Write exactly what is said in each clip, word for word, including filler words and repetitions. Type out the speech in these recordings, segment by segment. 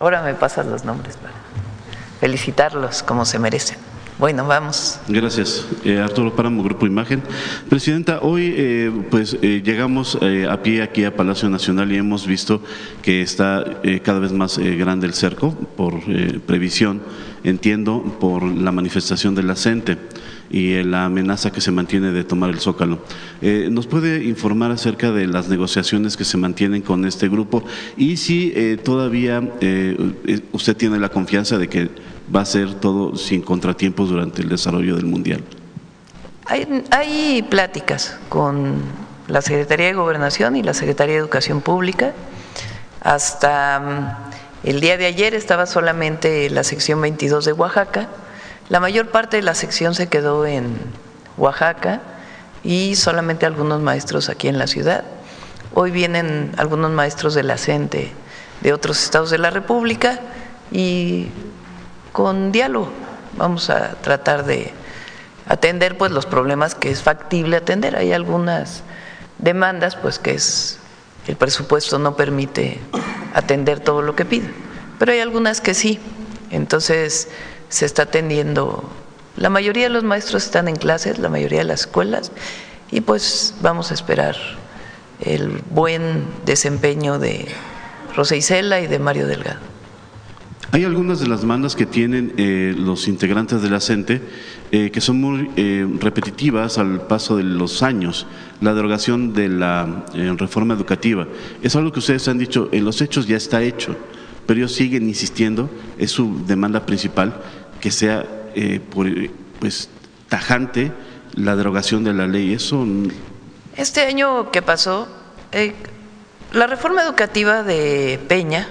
Ahora me pasan los nombres para felicitarlos como se merecen. Bueno, vamos. Gracias. Eh, Arturo Páramo, Grupo Imagen. Presidenta, hoy eh, pues eh, llegamos eh, a pie aquí a Palacio Nacional y hemos visto que está eh, cada vez más eh, grande el cerco por eh, previsión, entiendo, por la manifestación de la CENTE y eh, la amenaza que se mantiene de tomar el Zócalo. Eh, ¿Nos puede informar acerca de las negociaciones que se mantienen con este grupo y si eh, todavía eh, usted tiene la confianza de que va a ser todo sin contratiempos durante el desarrollo del Mundial? Hay, hay pláticas con la Secretaría de Gobernación y la Secretaría de Educación Pública. Hasta el día de ayer estaba solamente la sección veintidós de Oaxaca. La mayor parte de la sección se quedó en Oaxaca y solamente algunos maestros aquí en la ciudad. Hoy vienen algunos maestros de la CENTE de otros estados de la República y con diálogo vamos a tratar de atender pues los problemas que es factible atender. Hay algunas demandas pues que es el presupuesto no permite atender todo lo que piden, pero hay algunas que sí. Entonces se está atendiendo. La mayoría de los maestros están en clases, la mayoría de las escuelas, y pues vamos a esperar el buen desempeño de Rosa Isela y de Mario Delgado. Hay algunas de las demandas que tienen eh, los integrantes de la CENTE eh, que son muy eh, repetitivas al paso de los años. La derogación de la eh, reforma educativa es algo que ustedes han dicho, en los hechos ya está hecho, pero ellos siguen insistiendo, es su demanda principal, que sea eh, por, pues, tajante la derogación de la ley. Eso. Este año que pasó, eh, la reforma educativa de Peña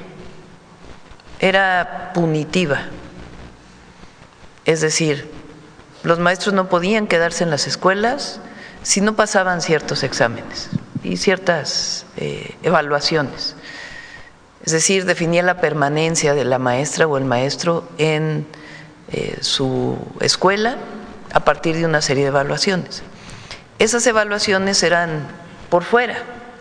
era punitiva, es decir, los maestros no podían quedarse en las escuelas si no pasaban ciertos exámenes y ciertas eh, evaluaciones, es decir, definía la permanencia de la maestra o el maestro en eh, su escuela a partir de una serie de evaluaciones. Esas evaluaciones eran por fuera,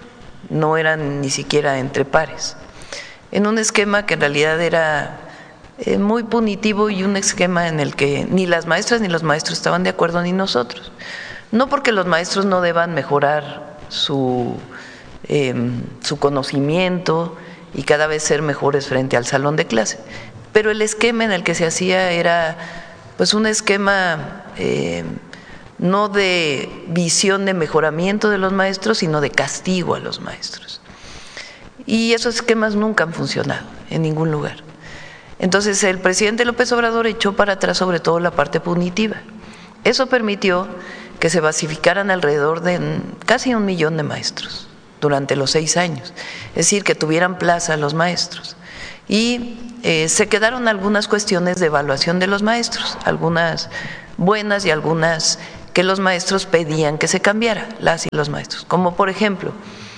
no eran ni siquiera entre pares, en un esquema que en realidad era eh, muy punitivo y un esquema en el que ni las maestras ni los maestros estaban de acuerdo ni nosotros. No porque los maestros no deban mejorar su, eh, su conocimiento y cada vez ser mejores frente al salón de clase, pero el esquema en el que se hacía era pues un esquema eh, no de visión de mejoramiento de los maestros, sino de castigo a los maestros. Y esos esquemas nunca han funcionado en ningún lugar. Entonces el presidente López Obrador echó para atrás sobre todo la parte punitiva. Eso permitió que se basificaran alrededor de casi un millón de maestros durante los seis años, es decir, que tuvieran plaza los maestros. Y eh, se quedaron algunas cuestiones de evaluación de los maestros, algunas buenas y algunas que los maestros pedían que se cambiara, las y los maestros, como por ejemplo,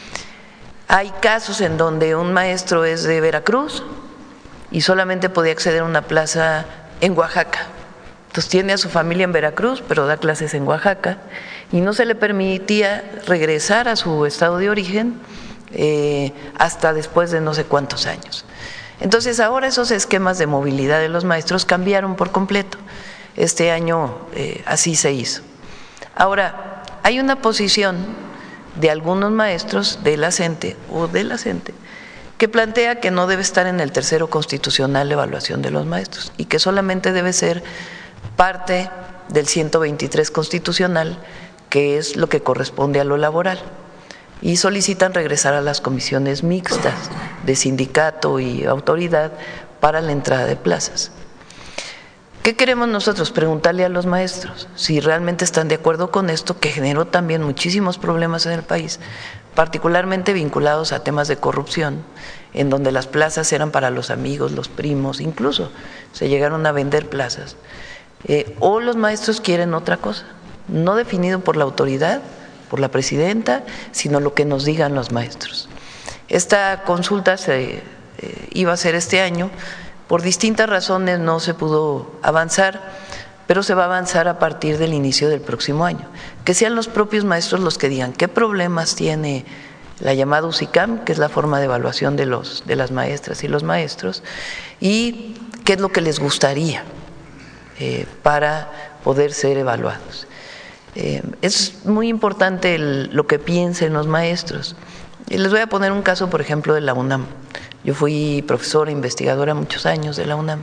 hay casos en donde un maestro es de Veracruz y solamente podía acceder a una plaza en Oaxaca. Entonces tiene a su familia en Veracruz, pero da clases en Oaxaca y no se le permitía regresar a su estado de origen eh, hasta después de no sé cuántos años. Entonces ahora esos esquemas de movilidad de los maestros cambiaron por completo. Este año eh, así se hizo. Ahora, hay una posición de algunos maestros de la CENTE o de la CENTE que plantea que no debe estar en el tercero constitucional la evaluación de los maestros y que solamente debe ser parte del ciento veintitrés constitucional, que es lo que corresponde a lo laboral, y solicitan regresar a las comisiones mixtas de sindicato y autoridad para la entrada de plazas. ¿Qué queremos nosotros? Preguntarle a los maestros si realmente están de acuerdo con esto, que generó también muchísimos problemas en el país, particularmente vinculados a temas de corrupción, en donde las plazas eran para los amigos, los primos, incluso se llegaron a vender plazas. Eh, o los maestros quieren otra cosa, no definido por la autoridad, por la presidenta, sino lo que nos digan los maestros. Esta consulta se eh, iba a ser este año. Por distintas razones no se pudo avanzar, pero se va a avanzar a partir del inicio del próximo año. Que sean los propios maestros los que digan qué problemas tiene la llamada U S I C A M, que es la forma de evaluación de, los, de las maestras y los maestros, y qué es lo que les gustaría eh, para poder ser evaluados. Eh, es muy importante el, lo que piensen los maestros. Y les voy a poner un caso, por ejemplo, de la UNAM. Yo fui profesora, investigadora muchos años de la UNAM,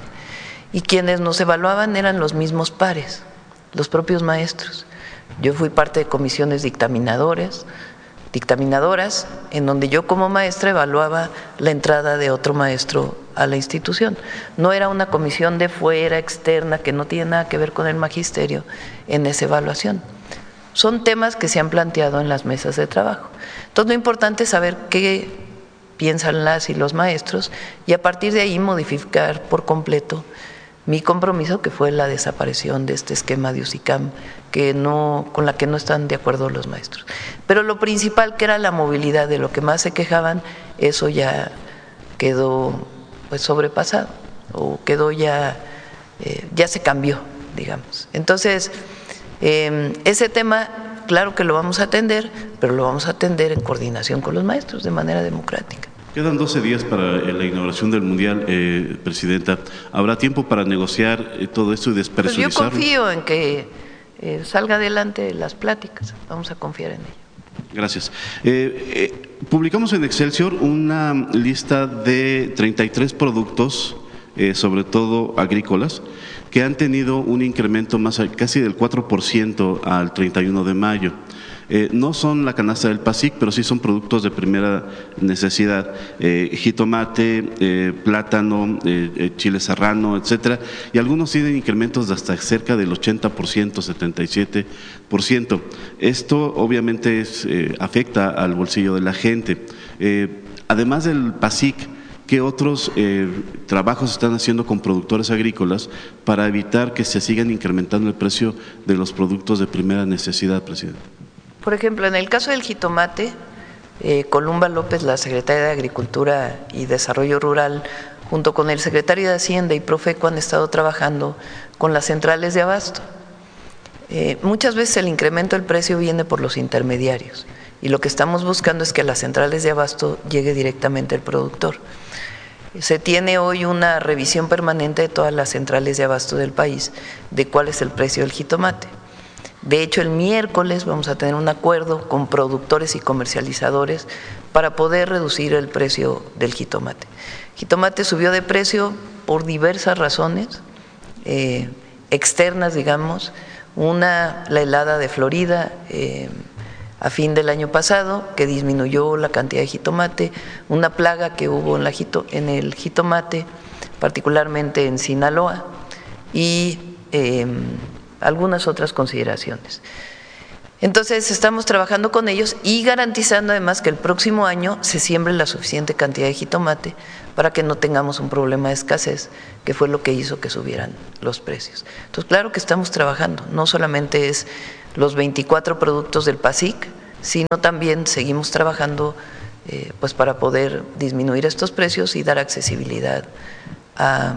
y quienes nos evaluaban eran los mismos pares, los propios maestros. Yo fui parte de comisiones dictaminadoras, dictaminadoras, en donde yo como maestra evaluaba la entrada de otro maestro a la institución. No era una comisión de fuera, externa, que no tiene nada que ver con el magisterio en esa evaluación. Son temas que se han planteado en las mesas de trabajo. Entonces, lo importante es saber qué piensan las y los maestros y a partir de ahí modificar por completo mi compromiso, que fue la desaparición de este esquema de U S I C A M, que no, con la que no están de acuerdo los maestros. Pero lo principal, que era la movilidad, de lo que más se quejaban, eso ya quedó pues sobrepasado o quedó ya, eh, ya se cambió, digamos. Entonces, eh, ese tema, claro que lo vamos a atender, pero lo vamos a atender en coordinación con los maestros, de manera democrática. Quedan doce días para la inauguración del Mundial, eh, Presidenta. ¿Habrá tiempo para negociar eh, todo esto y despresurizarlo? Pues yo confío en que eh, salga adelante las pláticas, vamos a confiar en ello. Gracias. Eh, eh, publicamos en Excelsior una lista de treinta y tres productos, eh, sobre todo agrícolas, que han tenido un incremento más casi del cuatro por ciento al treinta y uno de mayo. Eh, no son la canasta del PASIC, pero sí son productos de primera necesidad, eh, jitomate, eh, plátano, eh, eh, chile serrano, etcétera, y algunos tienen incrementos de hasta cerca del ochenta por ciento, setenta y siete por ciento. Esto obviamente es, eh, afecta al bolsillo de la gente. Eh, además del PASIC, ¿qué otros eh, trabajos están haciendo con productores agrícolas para evitar que se sigan incrementando el precio de los productos de primera necesidad, presidente? Por ejemplo, en el caso del jitomate, eh, Columba López, la secretaria de Agricultura y Desarrollo Rural, junto con el secretario de Hacienda y Profeco, han estado trabajando con las centrales de abasto. Eh, muchas veces el incremento del precio viene por los intermediarios y lo que estamos buscando es que a las centrales de abasto llegue directamente el productor. Se tiene hoy una revisión permanente de todas las centrales de abasto del país de cuál es el precio del jitomate. De hecho, el miércoles vamos a tener un acuerdo con productores y comercializadores para poder reducir el precio del jitomate. El jitomate subió de precio por diversas razones eh, externas, digamos. Una, la helada de Florida eh, a fin del año pasado, que disminuyó la cantidad de jitomate, una plaga que hubo en, la jito, en el jitomate, particularmente en Sinaloa, y eh, algunas otras consideraciones. Entonces, estamos trabajando con ellos y garantizando además que el próximo año se siembre la suficiente cantidad de jitomate para que no tengamos un problema de escasez, que fue lo que hizo que subieran los precios. Entonces, claro que estamos trabajando, no solamente es los veinticuatro productos del PASIC, sino también seguimos trabajando eh, pues para poder disminuir estos precios y dar accesibilidad a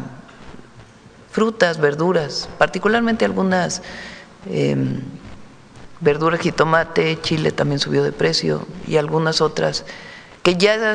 frutas, verduras, particularmente algunas eh, verduras, jitomate, chile también subió de precio y algunas otras que ya